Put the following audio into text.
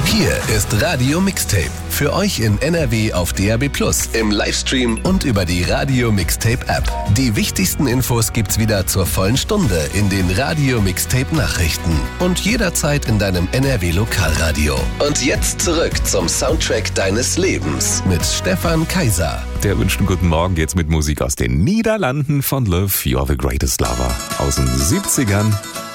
Hier ist Radio Mixtape. Für euch in NRW auf DAB+, im Livestream und über die Radio Mixtape App. Die wichtigsten Infos gibt's wieder zur vollen Stunde in den Radio Mixtape Nachrichten und jederzeit in deinem NRW Lokalradio. Und jetzt zurück zum Soundtrack deines Lebens mit Stefan Kaiser. Der wünscht einen guten Morgen jetzt mit Musik aus den Niederlanden von Love, You're the Greatest Lover aus den 70ern.